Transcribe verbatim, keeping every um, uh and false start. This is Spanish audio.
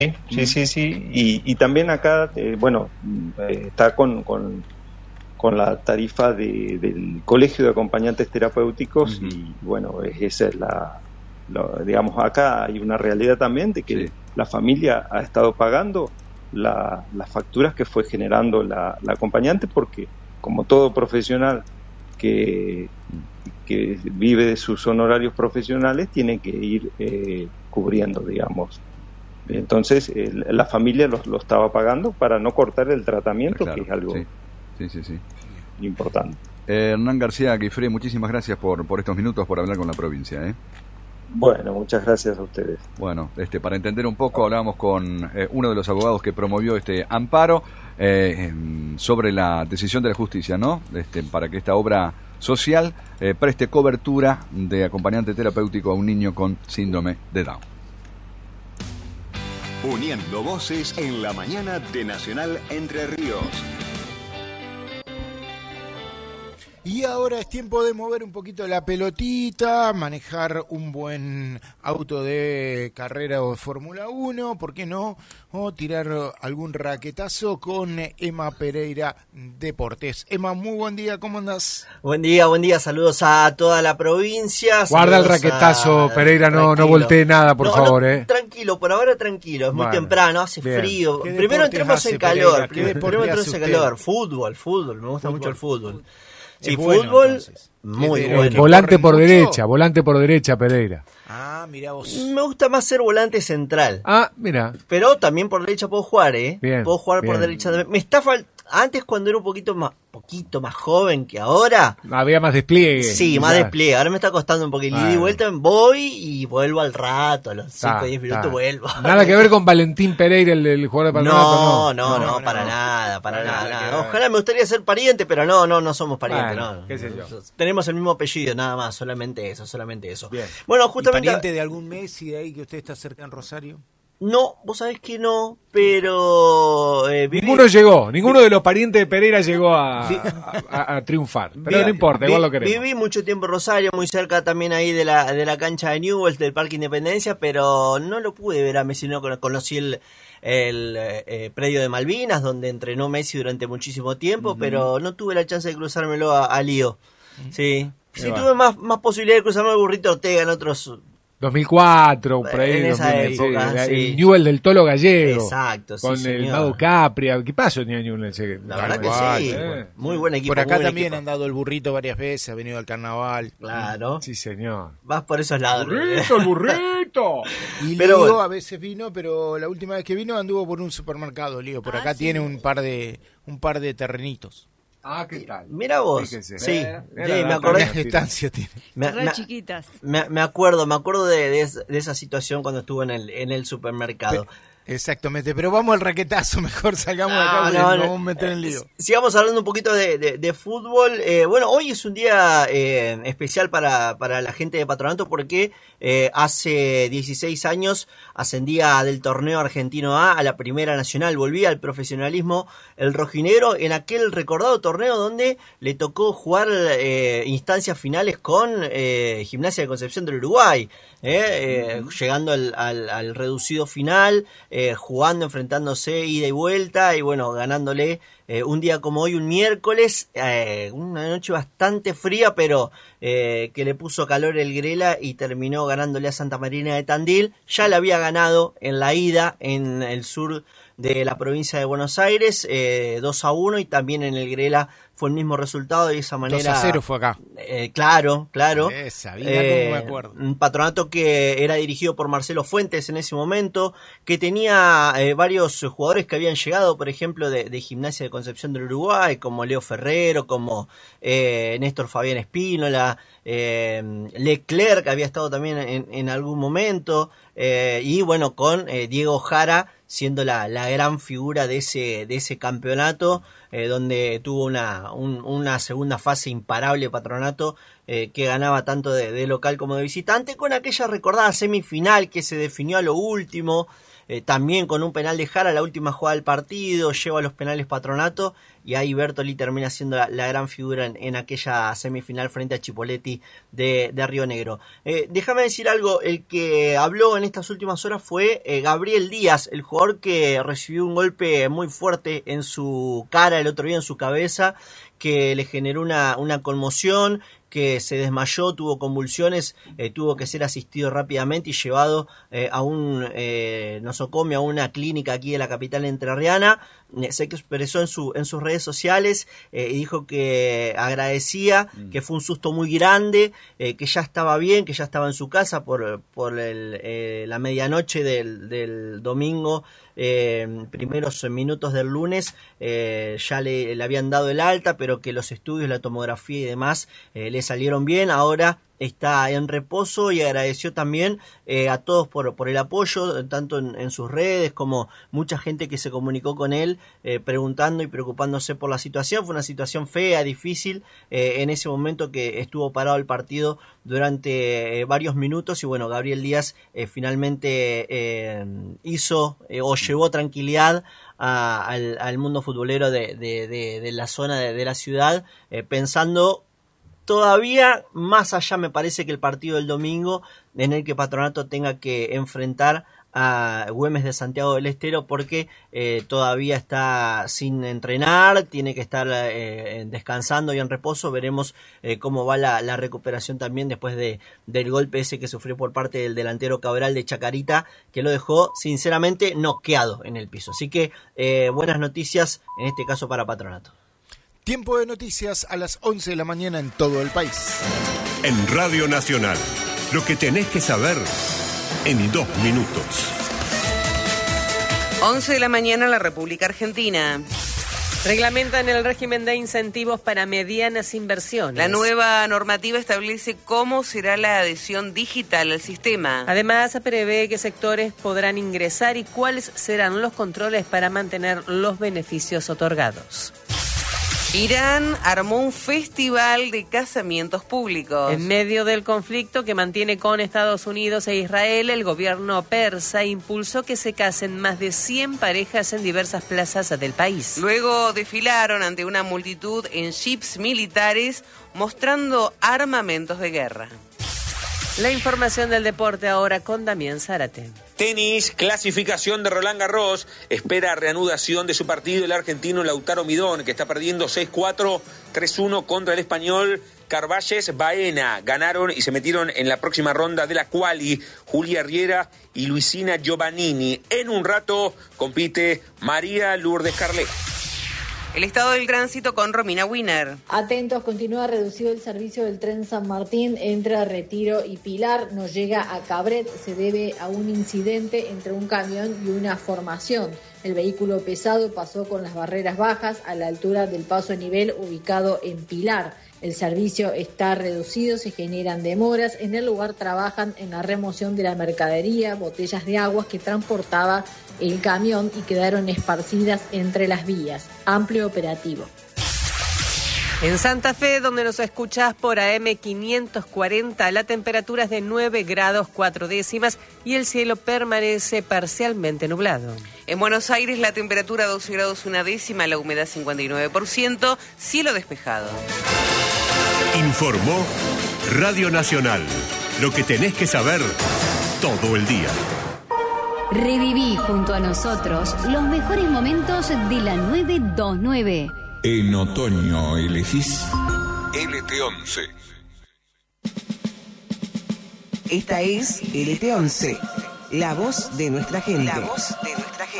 Sí, sí, sí, y, y también acá, eh, bueno, eh, está con, con, con la tarifa de, del Colegio de Acompañantes Terapéuticos. Uh-huh. Y bueno, esa es la, la, digamos, acá hay una realidad también de que sí, la familia ha estado pagando la, las facturas que fue generando la, la acompañante, porque como todo profesional que, que vive de sus honorarios profesionales, tiene que ir eh, cubriendo, digamos. Entonces eh, la familia lo, lo estaba pagando para no cortar el tratamiento, claro, que es algo sí. Sí, sí, sí. importante. Eh, Hernán García Guifré, muchísimas gracias por, por estos minutos, por hablar con la provincia, ¿eh? Bueno, muchas gracias a ustedes. Bueno, este, para entender un poco, hablábamos con eh, uno de los abogados que promovió este amparo eh, sobre la decisión de la justicia, ¿no? Este, para que esta obra social eh, preste cobertura de acompañante terapéutico a un niño con síndrome de Down. Uniendo voces en la mañana de Nacional Entre Ríos. Y ahora es tiempo de mover un poquito la pelotita, manejar un buen auto de carrera o de Fórmula uno, ¿por qué no? O tirar algún raquetazo con Emma Pereira Deportes. Emma, muy buen día, ¿cómo andás? Buen día, buen día, saludos a toda la provincia. Guarda el raquetazo, a... Pereira, no, no voltee nada, por no, favor. No, eh. Tranquilo, por ahora tranquilo, es bueno, muy temprano, hace bien. frío. Primero entremos en calor, primero entremos en calor. Fútbol, fútbol, me gusta fútbol. mucho el fútbol. Sí, bueno, fútbol, entonces. muy Pero bueno. Volante por mucho? derecha, volante por derecha, Pereira. Ah, mirá vos. Me gusta más ser volante central. Ah, mira. Pero también por derecha puedo jugar, ¿eh? Bien, puedo jugar bien. por derecha. Me está fal... Antes, cuando era un poquito más poquito más joven que ahora, había más despliegue. Sí, quizás. más despliegue. Ahora me está costando un poquito. Bueno. Y vuelta voy y vuelvo al rato. A los cinco o diez minutos ta. vuelvo. Nada que ver con Valentín Pereira, el, el jugador de Patronato. No, no, no, no, no, no, para no. nada, para No, nada. nada nada. Ojalá me gustaría ser pariente, pero no, no, no somos parientes. Bueno, no. qué sé yo. Tenemos el mismo apellido, nada más, solamente eso, solamente eso. Bien. Bueno, ¿Y justamente. pariente de algún Messi de ahí que usted está cerca en Rosario? No, vos sabés que no, pero... Eh, viví... Ninguno llegó, ninguno de los parientes de Pereira llegó a, a, a, a triunfar. Pero Vi, no importa, vi, igual lo queremos. Viví mucho tiempo en Rosario, muy cerca también ahí de la de la cancha de Newell's, del Parque Independencia, pero no lo pude ver a Messi, no conocí el, el eh, predio de Malvinas, donde entrenó Messi durante muchísimo tiempo, uh-huh. pero no tuve la chance de cruzármelo a, a Lío. Uh-huh. Sí, sí va. tuve más, más posibilidad de cruzarme al Burrito Ortega en otros... dos mil cuatro, por ahí. En esa dos mil, época, sí, sí. El Newell del Tolo Gallego. Exacto, sí, con señor. el Mago Capria. ¿Qué pasó tenía Newell? Ese, La verdad que igual, sí. eh. Muy buen equipo. Por acá buen también equipo. han dado el burrito varias veces, ha venido al carnaval. Claro. Sí, señor. Vas por esos lados. ¡Burrito, el burrito! Y Pero Lío bueno. a veces vino, pero la última vez que vino anduvo por un supermercado, Lío. Por Ah, acá sí. tiene un par de un par de terrenitos. Ah, ¿qué tal? Mira vos. Fíjese. Sí, Eh, sí, mira, me la acordé. Una estancia tiene. Me, Re me- chiquitas. me- me acuerdo, me acuerdo de, de, es- de esa situación cuando estuve en el, en el supermercado. Exactamente, pero vamos al raquetazo, mejor salgamos de acá No, porque no, nos no. vamos a meter en lío. Sigamos hablando un poquito de, de- de fútbol. Eh, bueno, hoy es un día eh, especial para, para la gente de Patronato porque eh, hace dieciséis años ascendía del torneo argentino A a la Primera Nacional. Volvía al profesionalismo el rojinegro en aquel recordado torneo donde le tocó jugar eh, instancias finales con eh, Gimnasia de Concepción del Uruguay. Eh, eh, llegando al, al, al reducido final, eh, jugando, enfrentándose ida y vuelta y bueno, ganándole eh, un día como hoy, un miércoles, eh, una noche bastante fría, pero eh, que le puso calor el Grela y terminó ganándole a Santa Marina de Tandil. Ya le había ganado en la ida en el sur de la provincia de Buenos Aires, eh, dos a uno, y también en el Grela fue el mismo resultado. De esa manera dos a cero fue acá. eh, claro, claro. Eh, sabía cómo me acuerdo. Un Patronato que era dirigido por Marcelo Fuentes en ese momento, que tenía eh, varios jugadores que habían llegado, por ejemplo, de, de Gimnasia de Concepción del Uruguay, como Leo Ferrero, como eh, Néstor Fabián Espínola, eh, Leclerc, que había estado también en, en algún momento, eh, y bueno, con eh, Diego Jara siendo la, la gran figura de ese, de ese campeonato, eh, donde tuvo una, un, una segunda fase imparable Patronato, eh, que ganaba tanto de, de local como de visitante, con aquella recordada semifinal que se definió a lo último, eh, también con un penal de Jara, la última jugada del partido, lleva los penales Patronato, y ahí Bertoli termina siendo la, la gran figura en, en aquella semifinal frente a Chipoletti de, de Río Negro. Eh, déjame decir algo, el que habló en estas últimas horas fue eh, Gabriel Díaz, el jugador que recibió un golpe muy fuerte en su cara el otro día, en su cabeza, que le generó una, una conmoción, que se desmayó, tuvo convulsiones, eh, tuvo que ser asistido rápidamente y llevado eh, a un eh, nosocomio, a una clínica aquí de la capital entrerriana. Eh, sé que expresó en, su, en sus redes sociales eh, y dijo que agradecía, mm. que fue un susto muy grande, eh, que ya estaba bien, que ya estaba en su casa por, por el, eh, la medianoche del, del domingo, eh, primeros minutos del lunes, eh, ya le, le habían dado el alta, pero que los estudios, la tomografía y demás eh, le salieron bien. Ahora está en reposo y agradeció también eh, a todos por, por el apoyo, tanto en, en sus redes como mucha gente que se comunicó con él eh, preguntando y preocupándose por la situación. Fue una situación fea, difícil, eh, en ese momento que estuvo parado el partido durante eh, varios minutos, y bueno, Gabriel Díaz eh, finalmente eh, hizo eh, o llevó tranquilidad a, al, al mundo futbolero de, de, de, de la zona de, de la ciudad, eh, pensando todavía más allá, me parece, que el partido del domingo, en el que Patronato tenga que enfrentar a Güemes de Santiago del Estero, porque eh, todavía está sin entrenar, tiene que estar eh, descansando y en reposo. Veremos eh, cómo va la, la recuperación también después de, del golpe ese que sufrió por parte del delantero Cabral de Chacarita, que lo dejó sinceramente noqueado en el piso. Así que eh, buenas noticias en este caso para Patronato. Tiempo de noticias a las once de la mañana en todo el país. En Radio Nacional, lo que tenés que saber en dos minutos. once de la mañana en la República Argentina. Reglamentan el régimen de incentivos para medianas inversiones. La nueva normativa establece cómo será la adhesión digital al sistema. Además, prevé qué sectores podrán ingresar y cuáles serán los controles para mantener los beneficios otorgados. Irán armó un festival de casamientos públicos. En medio del conflicto que mantiene con Estados Unidos e Israel, el gobierno persa impulsó que se casen más de cien parejas en diversas plazas del país. Luego desfilaron ante una multitud en jeeps militares mostrando armamentos de guerra. La información del deporte ahora con Damián Zárate. Tenis, clasificación de Roland Garros, espera reanudación de su partido el argentino Lautaro Midón, que está perdiendo seis cuatro, tres uno contra el español Carvalles Baena. Ganaron y se metieron en la próxima ronda de la quali Julia Riera y Luisina Giovannini. En un rato compite María Lourdes Carlet. El estado del tránsito con Romina Wiener. Atentos, continúa reducido el servicio del tren San Martín entre Retiro y Pilar. No llega a Cabret, se debe a un incidente entre un camión y una formación. El vehículo pesado pasó con las barreras bajas a la altura del paso a nivel ubicado en Pilar. El servicio está reducido, se generan demoras. En el lugar trabajan en la remoción de la mercadería, botellas de agua que transportaba el camión y quedaron esparcidas entre las vías. Amplio operativo. En Santa Fe, donde nos escuchás por A M quinientos cuarenta, la temperatura es de nueve grados cuatro décimas y el cielo permanece parcialmente nublado. En Buenos Aires, la temperatura doce grados una décima, la humedad cincuenta y nueve por ciento, cielo despejado. Informó Radio Nacional. Lo que tenés que saber todo el día. Reviví junto a nosotros los mejores momentos de la nueve veintinueve. En otoño elegís L T once. Esta es L T once, la voz de nuestra gente. La voz de nuestra